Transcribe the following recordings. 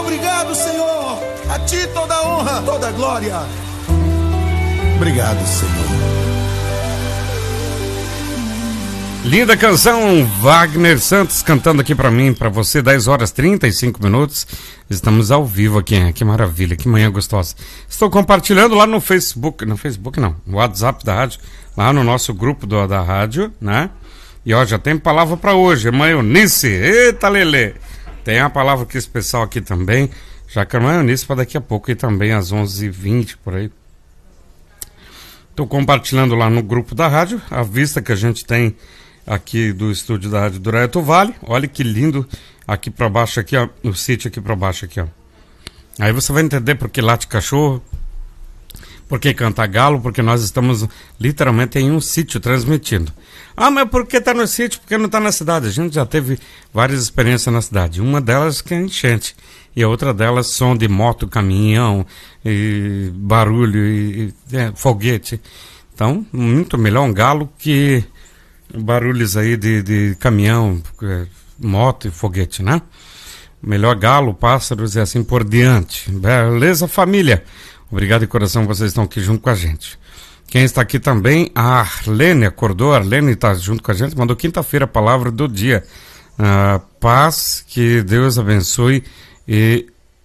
Obrigado, Senhor. A ti toda a honra, toda a glória. Obrigado, Senhor. Linda canção, Wagner Santos cantando aqui pra mim, pra você, 10 horas 35 minutos. Estamos ao vivo aqui, que maravilha, que manhã gostosa. Estou compartilhando lá no Facebook não, no WhatsApp da rádio, lá no nosso grupo da rádio, né? E ó, já tem palavra pra hoje, irmã Eunice, eita Lelê. Tem a palavra aqui especial aqui também, já que a irmã Eunice para daqui a pouco e também às 11h20 por aí. Estou compartilhando lá no grupo da rádio, a vista que a gente tem aqui do estúdio da Rádio Duraeto Vale. Olha que lindo aqui para baixo, aqui ó, o sítio aqui para baixo aqui ó. Aí você vai entender por que late cachorro, por que canta galo, porque nós estamos literalmente em um sítio transmitindo. Ah, mas por que tá no sítio? Porque não tá na cidade. A gente já teve várias experiências na cidade. Uma delas que é enchente e a outra delas som de moto, caminhão, e barulho e foguete. Então, muito melhor um galo que barulhos aí de caminhão, moto e foguete, né? Melhor galo, pássaros e assim por diante. Beleza, família? Obrigado de coração, vocês estão aqui junto com a gente. Quem está aqui também, a Arlene acordou, a Arlene está junto com a gente, mandou quinta-feira a palavra do dia. Paz, que Deus abençoe e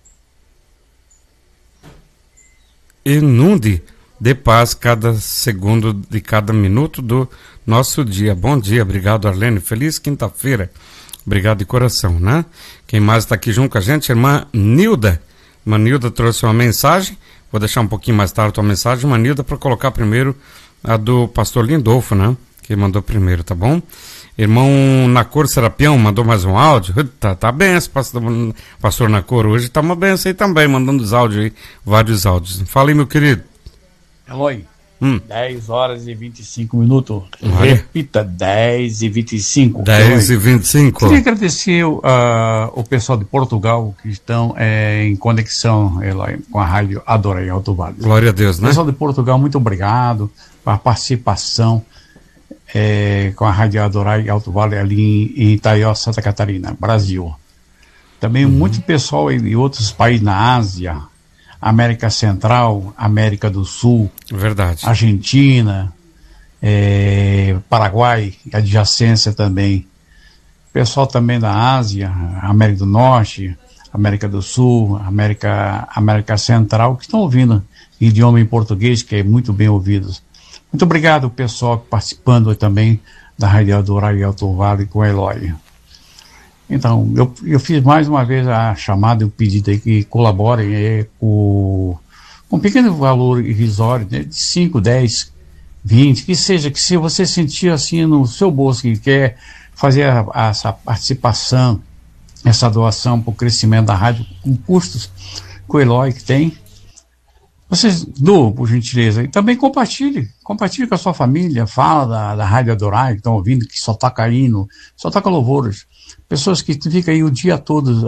inunde de paz cada segundo de cada minuto do nosso dia. Bom dia, obrigado Arlene, feliz quinta-feira, obrigado de coração, né? Quem mais está aqui junto com a gente, irmã Nilda. Irmã Nilda trouxe uma mensagem, vou deixar um pouquinho mais tarde a tua mensagem, irmã Nilda, para colocar primeiro a do pastor Lindolfo, né? Que mandou primeiro, tá bom? Irmão Nacor Serapião mandou mais um áudio. Tá benção, pastor Nacor. Hoje tá uma benção aí também, mandando os áudios aí, vários áudios. Fala aí, meu querido. Eloy, 10 horas e 25 minutos. Repita, 10 e 25. 10 e 25. Queria agradecer o pessoal de Portugal que estão em conexão, Eloy, com a rádio Adorai Alto Vale. Glória a Deus, né? Pessoal de Portugal, muito obrigado pela participação com a rádio Adorai Alto Vale ali em Itaió, Santa Catarina, Brasil. Também muito pessoal em outros países na Ásia, América Central, América do Sul, verdade, Argentina, Paraguai, adjacência também. Pessoal também da Ásia, América do Norte, América do Sul, América Central, que estão ouvindo idioma em português, que é muito bem ouvido. Muito obrigado, pessoal, participando também da Rádio Adorai Alto Vale com a Eloy. Então, eu fiz mais uma vez a chamada e o pedido aí que colaborem com um pequeno valor irrisório, né, de 5, 10, 20, que seja, que se você sentir assim no seu bolso que quer fazer essa participação, essa doação para o crescimento da rádio com custos que o Eloy que tem, vocês doam, por gentileza, e também compartilhe com a sua família, fala da Rádio Adorai, que estão ouvindo, que só toca hino, só toca louvores. Pessoas que ficam aí o dia todo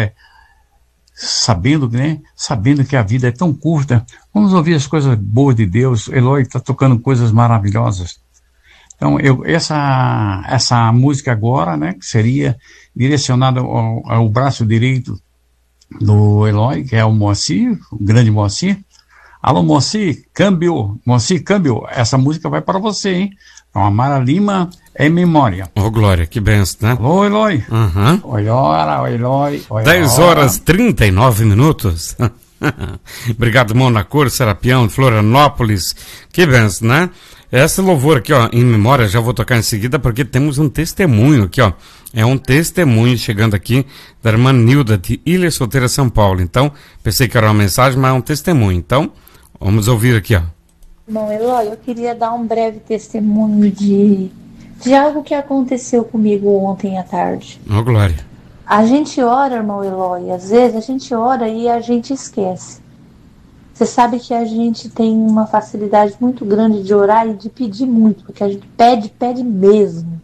sabendo que a vida é tão curta. Vamos ouvir as coisas boas de Deus. Eloy está tocando coisas maravilhosas. Então, essa música agora, né, que seria direcionada ao braço direito do Eloy, que é o Moacir, o grande Moacir. Alô, Moacir, câmbio, essa música vai para você, hein? Então, Amara Lima, em memória. Ô, Glória, que benção, né? Alô, Eloy. Eloy. 10 horas 39 minutos. Obrigado, irmão Nacor, Serapião, Florianópolis. Que benção, né? Esse louvor aqui, ó, em memória, já vou tocar em seguida, porque temos um testemunho aqui, ó. É um testemunho chegando aqui da irmã Nilda, de Ilha Solteira, São Paulo. Então, pensei que era uma mensagem, mas é um testemunho. Então, vamos ouvir aqui, ó. Bom, Eloy, eu queria dar um breve testemunho de algo que aconteceu comigo ontem à tarde. Ô, Glória. A gente ora, irmão Eloy, às vezes a gente ora e a gente esquece. Você sabe que a gente tem uma facilidade muito grande de orar e de pedir muito, porque a gente pede mesmo.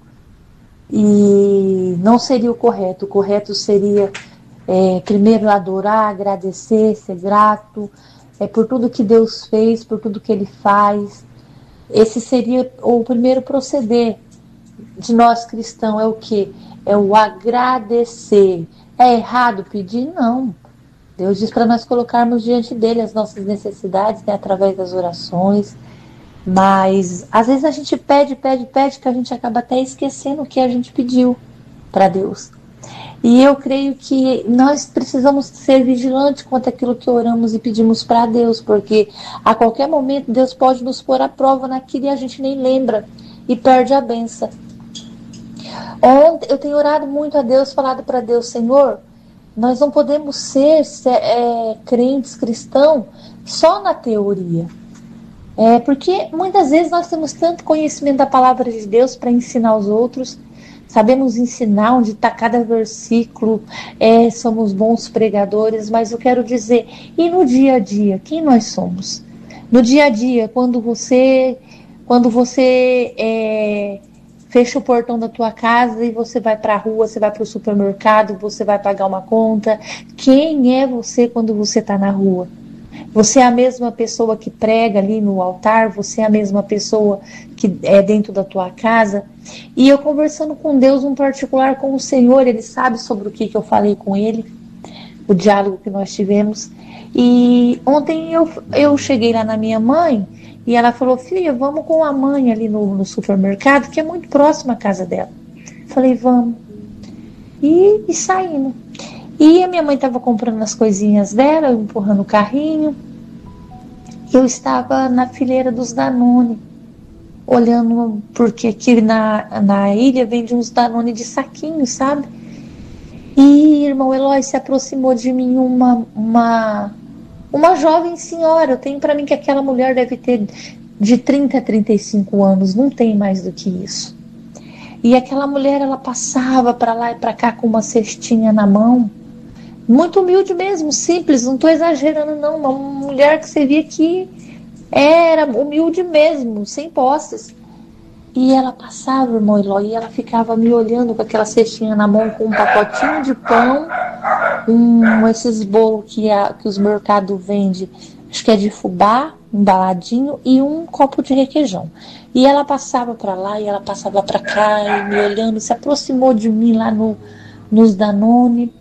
E não seria o correto. O correto seria primeiro adorar, agradecer, ser grato por tudo que Deus fez, por tudo que Ele faz. Esse seria o primeiro proceder de nós cristãos. É o quê? É o agradecer. É errado pedir? Não. Deus diz para nós colocarmos diante dele as nossas necessidades, né, através das orações. Mas às vezes a gente pede, que a gente acaba até esquecendo o que a gente pediu para Deus. E eu creio que nós precisamos ser vigilantes quanto àquilo que oramos e pedimos para Deus, porque a qualquer momento Deus pode nos pôr à prova naquilo e a gente nem lembra e perde a benção. Ontem eu tenho orado muito a Deus, falado para Deus: Senhor, nós não podemos ser crentes cristãos só na teoria. Porque muitas vezes nós temos tanto conhecimento da palavra de Deus para ensinar os outros, sabemos ensinar onde está cada versículo, somos bons pregadores, mas eu quero dizer, e no dia a dia, quem nós somos? No dia a dia, quando você fecha o portão da tua casa e você vai para a rua, você vai para o supermercado, você vai pagar uma conta, quem é você quando você está na rua? Você é a mesma pessoa que prega ali no altar? Você é a mesma pessoa que é dentro da tua casa? E eu conversando com Deus, um particular com o Senhor, Ele sabe sobre o que eu falei com Ele, o diálogo que nós tivemos. E ontem eu cheguei lá na minha mãe e ela falou: filha, vamos com a mãe ali no supermercado, que é muito próximo à casa dela. Falei: vamos. E saímos. E a minha mãe estava comprando as coisinhas dela, empurrando o carrinho. Eu estava na fileira dos Danone, olhando, porque aqui na ilha vende uns Danone de saquinho, sabe? E, irmão Eloy, se aproximou de mim uma jovem senhora. Eu tenho para mim que aquela mulher deve ter de 30 a 35 anos, não tem mais do que isso. E aquela mulher, ela passava para lá e para cá com uma cestinha na mão, muito humilde mesmo, simples, não estou exagerando não, uma mulher que você via que era humilde mesmo, sem posses. E ela passava, irmão Eloy, e ela ficava me olhando com aquela cestinha na mão, com um pacotinho de pão, esses bolos que os mercados vendem, acho que é de fubá, embaladinho, e um copo de requeijão. E ela passava para lá e ela passava para cá, e me olhando, se aproximou de mim lá nos Danone,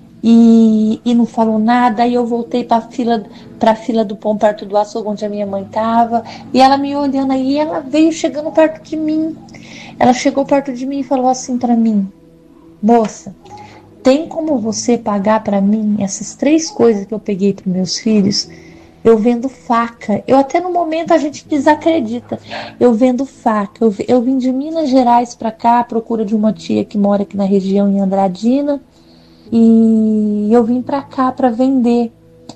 e não falou nada. Aí eu voltei para a fila do pão perto do açougue onde a minha mãe estava, e ela me olhando, aí ela veio chegando perto de mim. Ela chegou perto de mim e falou assim para mim: moça, tem como você pagar para mim essas 3 coisas que eu peguei para meus filhos? Eu vendo faca. Eu até no momento a gente desacredita. Eu vendo faca. Eu vim de Minas Gerais para cá à procura de uma tia que mora aqui na região, em Andradina. E eu vim para cá para vender.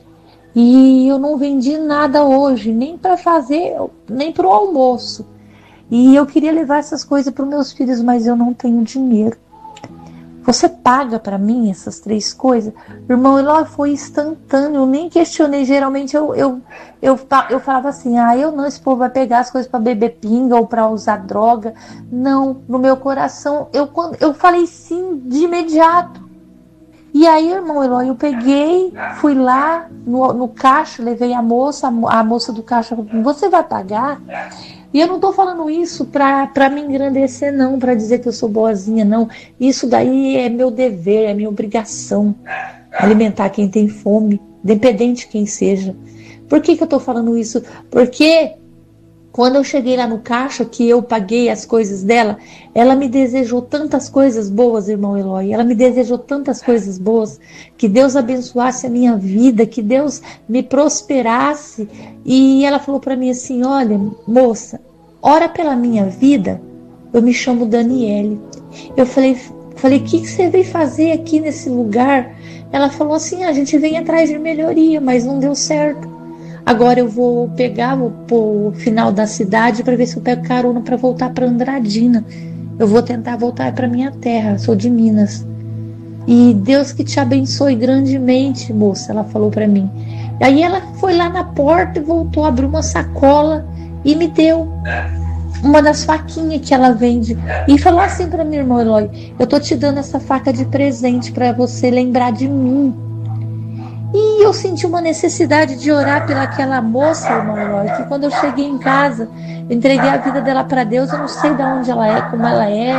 E eu não vendi nada hoje, nem para fazer, nem para o almoço. E eu queria levar essas coisas para os meus filhos, mas eu não tenho dinheiro. Você paga para mim essas 3 coisas? Irmão Eloy, foi instantâneo, eu nem questionei. Geralmente eu falava assim: eu não, esse povo vai pegar as coisas para beber pinga ou para usar droga. Não, no meu coração, eu falei sim de imediato. E aí, irmão Eloy, eu peguei, fui lá no caixa, levei a moça do caixa falou: você vai pagar? E eu não estou falando isso para me engrandecer, não, para dizer que eu sou boazinha, não. Isso daí é meu dever, é minha obrigação, alimentar quem tem fome, independente de quem seja. Por que eu estou falando isso? Porque quando eu cheguei lá no caixa, que eu paguei as coisas dela, ela me desejou tantas coisas boas, irmão Eloy. Ela me desejou tantas coisas boas, que Deus abençoasse a minha vida, que Deus me prosperasse. E ela falou para mim assim: olha, moça, ora pela minha vida, eu me chamo Daniele. Eu falei, o que você veio fazer aqui nesse lugar? Ela falou assim: a gente vem atrás de melhoria, mas não deu certo. Agora eu vou pro final da cidade para ver se eu pego carona para voltar para Andradina. Eu vou tentar voltar para minha terra, sou de Minas. E Deus que te abençoe grandemente, moça, ela falou para mim. Aí ela foi lá na porta e voltou, abriu uma sacola e me deu uma das faquinhas que ela vende. E falou assim para mim: irmão Eloy, eu tô te dando essa faca de presente para você lembrar de mim. E eu senti uma necessidade de orar pelaquela moça, irmão Eloy, que quando eu cheguei em casa, eu entreguei a vida dela para Deus. Eu não sei de onde ela é, como ela é,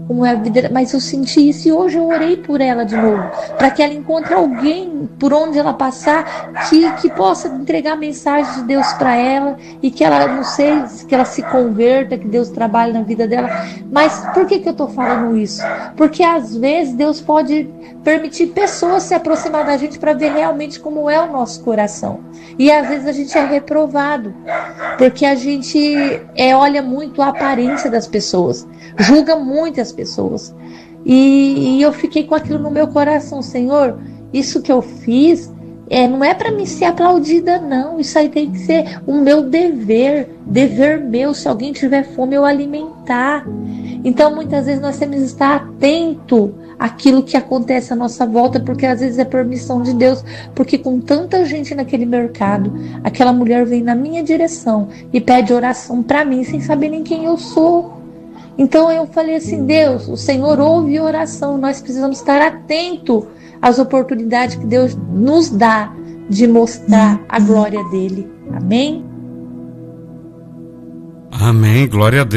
como é a vida, mas eu senti isso e hoje eu orei por ela de novo, para que ela encontre alguém por onde ela passar que possa entregar a mensagem de Deus para ela e que ela, não sei, que ela se converta, que Deus trabalhe na vida dela. Mas por que eu tô falando isso? Porque às vezes Deus pode permitir pessoas se aproximar da gente para ver realmente como é o nosso coração. E às vezes a gente é reprovado, porque a gente olha muito a aparência das pessoas, julga muito as pessoas. E eu fiquei com aquilo no meu coração: Senhor, isso que eu fiz não é para mim ser aplaudida, não. Isso aí tem que ser o meu dever meu. Se alguém tiver fome, eu alimentar. Então, muitas vezes nós temos que estar atento àquilo que acontece à nossa volta, porque às vezes é permissão de Deus, porque com tanta gente naquele mercado, aquela mulher vem na minha direção e pede oração para mim, sem saber nem quem eu sou. Então eu falei assim: Deus, o Senhor ouve a oração, nós precisamos estar atentos às oportunidades que Deus nos dá de mostrar a glória dele. Amém? Amém, glória a Deus.